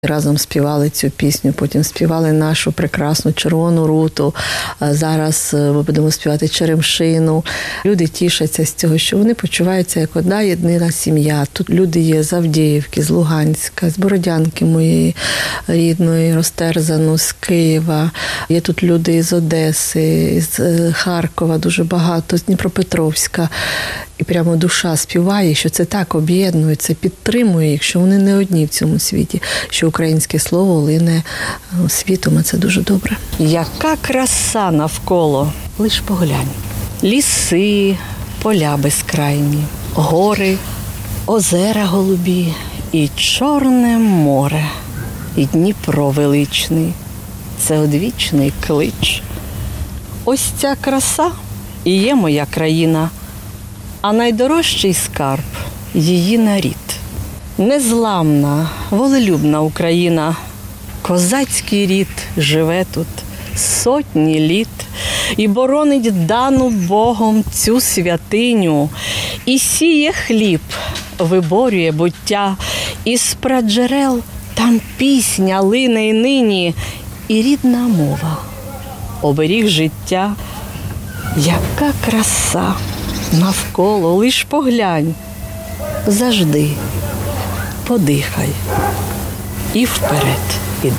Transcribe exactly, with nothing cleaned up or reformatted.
Разом співали цю пісню, потім співали нашу прекрасну «Червону руту», зараз ми будемо співати «Черемшину». Люди тішаться з цього, що вони почуваються як одна єдина сім'я. Тут люди є з Авдіївки, з Луганська, з Бородянки моєї рідної, розтерзану, з Києва. Є тут люди з Одеси, з Харкова дуже багато, з Дніпропетровська. І прямо душа співає, що це так об'єднує, це підтримує їх, що вони не одні в цьому світі, що українське слово лине світом, а це дуже добре. Яка краса навколо, лиш поглянь. Ліси, поля безкрайні, гори, озера голубі і Чорне море, і Дніпро величний. Це одвічний клич. Ось ця краса і є моя країна, а найдорожчий скарб – її нарід. Незламна, волелюбна Україна, козацький рід живе тут сотні літ і боронить дану Богом цю святиню, і сіє хліб, виборює буття, із праджерел там пісня лине й нині, і рідна мова, оберіг життя. Яка краса навколо, лиш поглянь, завжди подихай і вперед іди.